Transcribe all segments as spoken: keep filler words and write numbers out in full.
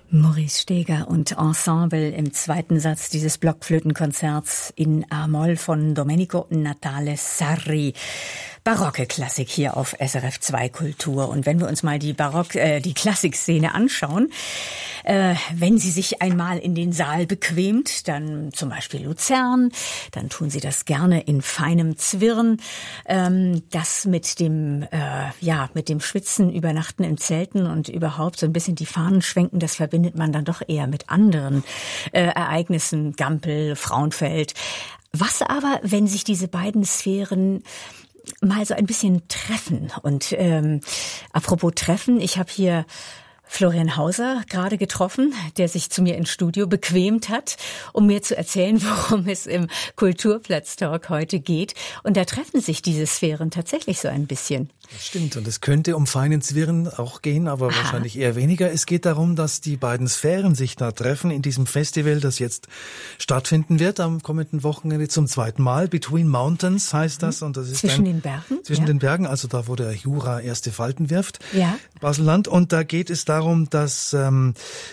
Maurice Steger und Ensemble im zweiten Satz dieses Blockflötenkonzerts in A-Moll von Domenico Natale Sarri. Barocke Klassik hier auf S R F zwei Kultur. Und wenn wir uns mal die Barock, äh, die Klassikszene anschauen, äh, wenn sie sich einmal in den Saal bequemt, dann zum Beispiel Luzern, dann tun sie das gerne in feinem Zwirn. Ähm, das mit dem, äh, ja, mit dem Schwitzen, Übernachten in Zelten und überhaupt so ein bisschen die Fahnen schwenken, das verbindet man dann doch eher mit anderen äh, Ereignissen, Gampel, Frauenfeld. Was aber, wenn sich diese beiden Sphären mal so ein bisschen treffen? Und ähm, apropos Treffen, ich habe hier Florian Hauser gerade getroffen, der sich zu mir ins Studio bequemt hat, um mir zu erzählen, worum es im Kulturplatz-Talk heute geht. Und da treffen sich diese Sphären tatsächlich so ein bisschen. Das stimmt. Und es könnte um feinen Zwirn auch gehen, aber Aha. wahrscheinlich eher weniger. Es geht darum, dass die beiden Sphären sich da treffen in diesem Festival, das jetzt stattfinden wird am kommenden Wochenende zum zweiten Mal. Between Mountains heißt das. Und das ist zwischen ein, den Bergen? Zwischen ja. den Bergen, also da, wo der Jura erste Falten wirft. Ja. Baselland. Und da geht es darum, dass ähm,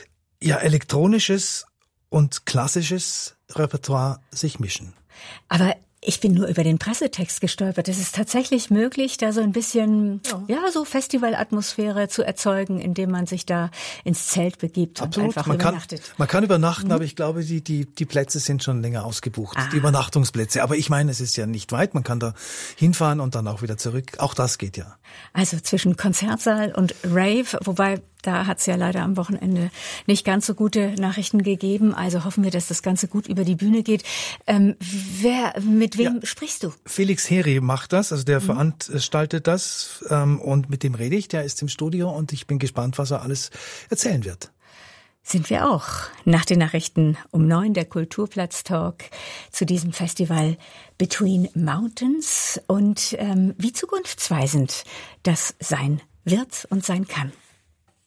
ja elektronisches und klassisches Repertoire sich mischen. Aber ich bin nur über den Pressetext gestolpert. Es ist tatsächlich möglich, da so ein bisschen, ja, ja so Festivalatmosphäre zu erzeugen, indem man sich da ins Zelt begibt und Absolut. einfach man übernachtet. Kann, man kann übernachten, mhm. aber ich glaube, die, die, die Plätze sind schon länger ausgebucht, ah. die Übernachtungsplätze. Aber ich meine, es ist ja nicht weit. Man kann da hinfahren und dann auch wieder zurück. Auch das geht ja. Also zwischen Konzertsaal und Rave, wobei da hat es ja leider am Wochenende nicht ganz so gute Nachrichten gegeben. Also hoffen wir, dass das Ganze gut über die Bühne geht. Ähm, wer, mit wem ja. sprichst du? Felix Heri macht das, also der mhm. veranstaltet das. Ähm, und mit dem rede ich, der ist im Studio und ich bin gespannt, was er alles erzählen wird. Sind wir auch. Nach den Nachrichten um neun der Kulturplatz-Talk zu diesem Festival Between Mountains und ähm, wie zukunftsweisend das sein wird und sein kann.